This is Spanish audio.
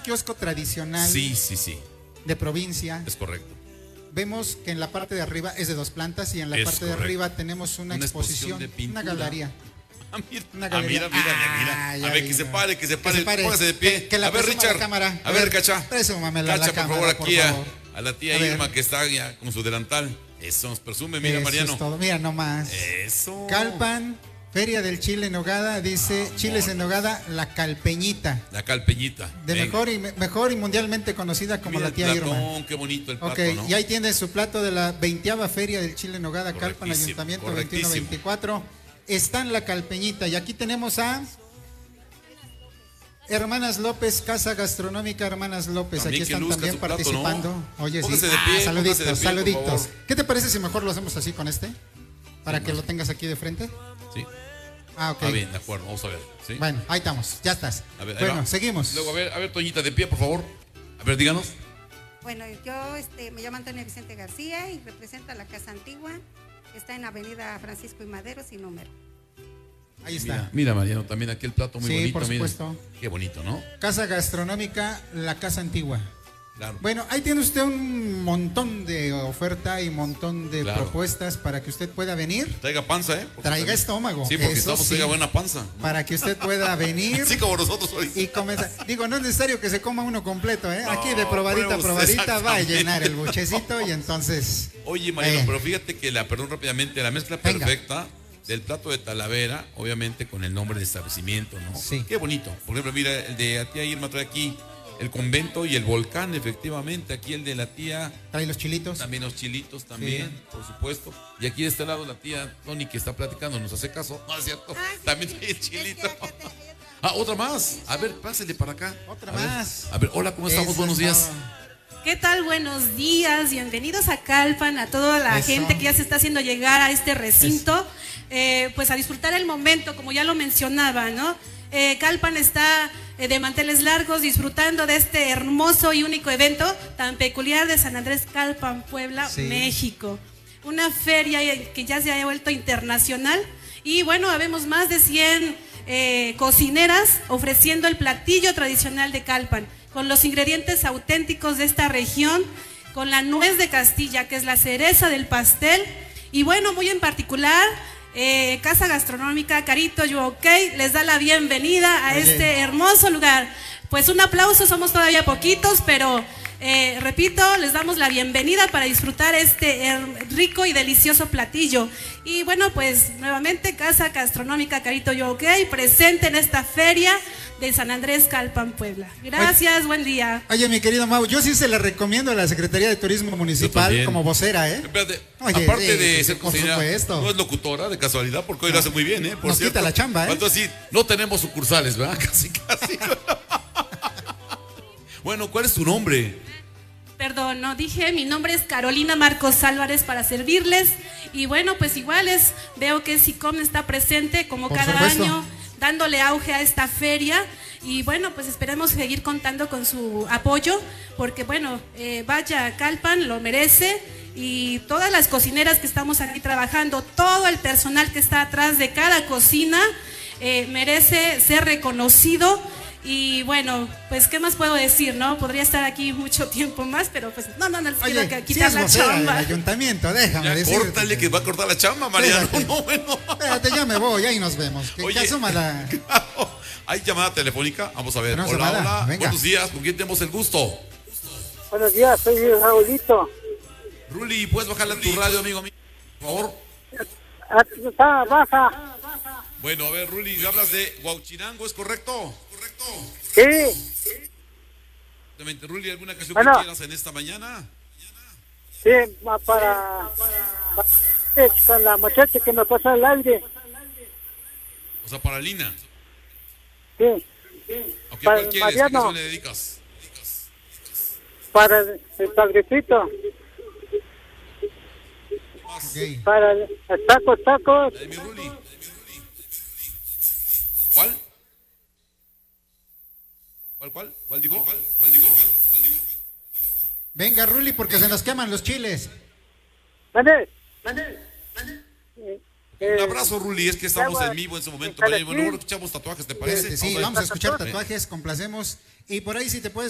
kiosco tradicional. Sí, sí, sí. De provincia. Es correcto. Vemos que en la parte de arriba es de 2 plantas y en la Es parte correcto. de arriba tenemos una exposición de pintura. una galería. Mira, Una galería. mira. Ah, A ya ver, vi, que se no. pare, Que póngase de pie. Que la a ver, presuma Richard. la cámara. A ver, Cacha. Presúmamela Cacha, la cámara, por favor, aquí favor. a la tía A ver. Irma que está ya con su delantal. Eso nos presume, mira, Eso Mariano. es todo. Mira nomás. Eso. Calpan, Feria del Chile en Nogada, dice Chiles en Nogada, la Calpeñita. La calpeñita. De Venga. mejor y mundialmente conocida como Mira la tía el Irma. platón, qué bonito el plato, Ok, ¿no? y ahí tiene su plato de la 20ª Feria del Chile en Nogada, Calpan, Correctísimo, Ayuntamiento correctísimo. 21-24. Está en la Calpeñita. Y aquí tenemos a Hermanas López, Casa Gastronómica Hermanas López. También Aquí que están luzca también su plato, participando. ¿no? Oye, sí. Póngase de pie, Saluditos, póngase de pie, por saluditos. favor. ¿Qué te parece si mejor lo hacemos así con este? Para Sí, que no. lo tengas aquí de frente. Sí. Ah, ok. Ah, bien, de acuerdo, vamos a ver. ¿sí? Bueno, ahí estamos, ya estás. A ver, ahí Bueno, va. seguimos. Luego, a ver, Toñita, de pie, por favor. A ver, díganos. Bueno, yo me llamo Antonio Vicente García y represento a la Casa Antigua, que está en Avenida Francisco y Madero, sin número. Ahí está. Mira, Mariano, también aquí el plato muy Sí, bonito. por miren. supuesto. Qué bonito, ¿no? Casa Gastronómica, la Casa Antigua. Claro. Bueno, ahí tiene usted un montón de oferta y montón de Claro. propuestas para que usted pueda venir. Traiga panza, ¿eh? Porque Traiga también- estómago. Sí, porque eso estamos sí, traiga buena panza. ¿no? para que usted pueda venir Así como nosotros hoy. y comenzar. Digo, no es necesario que se coma uno completo, ¿eh? No, Aquí de probadita a pruebe usted, probadita va a exactamente. llenar el buchecito y entonces... Oye, Mariano, pero fíjate que perdón rápidamente, la mezcla Venga. perfecta del plato de Talavera, obviamente con el nombre de establecimiento, ¿no? Sí. Qué bonito. Por ejemplo, mira, el de la tía Irma trae aquí el convento y el volcán, efectivamente. Aquí el de la tía, Trae los chilitos. también los chilitos, también, Sí. por supuesto. Y aquí de este lado la tía Tony que está platicando, nos hace caso. No, es cierto. También trae el chilito. Ah, otra más. A ver, pásele para acá. Otra A ver, más. A ver, hola, ¿cómo estamos? Eso Buenos es días. todo. ¿Qué tal? Buenos días, bienvenidos a Calpan, a toda la Eso. gente que ya se está haciendo llegar a este recinto, pues a disfrutar el momento, como ya lo mencionaba, ¿no? Calpan está de manteles largos disfrutando de este hermoso y único evento tan peculiar de San Andrés Calpan, Puebla, Sí. México. Una feria que ya se ha vuelto internacional y bueno, habemos más de 100 cocineras ofreciendo el platillo tradicional de Calpan, con los ingredientes auténticos de esta región, con la nuez de Castilla, que es la cereza del pastel, y bueno, muy en particular, Casa Gastronómica Carito You OK les da la bienvenida a Oye. este hermoso lugar. Pues un aplauso, somos todavía poquitos, pero repito, les damos la bienvenida para disfrutar este rico y delicioso platillo. Y bueno, pues nuevamente Casa Gastronómica Carito You OK presente en esta feria de San Andrés Calpan, Puebla. Gracias, buen día. Oye, mi querido Mau, yo sí se le recomiendo a la Secretaría de Turismo Municipal también. como vocera, ¿eh? Espérate, Oye, aparte sí, de sí, ser por cocinera, supuesto. no es locutora de casualidad, porque hoy lo hace muy bien, ¿eh? Por Nos cierto. quita la chamba, ¿eh? Entonces sí, no tenemos sucursales, ¿verdad? Casi, casi. Bueno, ¿cuál es tu nombre? Perdón, no dije, mi nombre es Carolina Marcos Álvarez para servirles. Y bueno, pues veo que SICOM está presente como Por cada supuesto. año, dándole auge a esta feria. Y bueno, pues esperemos seguir contando con su apoyo, porque bueno, vaya, Calpan lo merece. Y todas las cocineras que estamos aquí trabajando, todo el personal que está atrás de cada cocina, merece ser reconocido. Y bueno, pues qué más puedo decir, ¿no? Podría estar aquí mucho tiempo más, pero pues no les quiero Oye, si quitar es la vocera del chamba. ayuntamiento, déjame Ya decirte. córtale que va a cortar la chamba, Mariano. Espérate. No, bueno. Espérate, ya me voy, ahí nos vemos. Que Oye. asuma la... Hay llamada telefónica, vamos a ver. Tenemos Hola, llamada, hola. venga. Buenos días, ¿con quién tenemos el gusto? Buenos días, soy Raulito. Ruli, ¿puedes bajarle a tu radio, amigo mío? Por favor. Está baja. Bueno, a ver, Ruli, hablas de Huauchinango, ¿es correcto? Sí, Exactamente, Ruli, ¿alguna canción Bueno. que quieras en esta mañana? sí, para con la muchacha que me pasó el aire. O sea, para Lina. Sí, Ok, Para ¿cuál quieres? ¿Qué Mariano. canción le dedicas? para el padrecito, Ok. para el tacos. La de mi Ruli. ¿Cuál? ¿Cuál dijo? Venga, Ruli, porque se nos queman los chiles. ¿Mande? Un abrazo, Ruli, es que estamos agua, en vivo en ese momento. para Bueno, ti. luego escuchamos tatuajes, ¿te parece? Sí, vamos a escuchar tatuajes, complacemos. Y por ahí si te puedes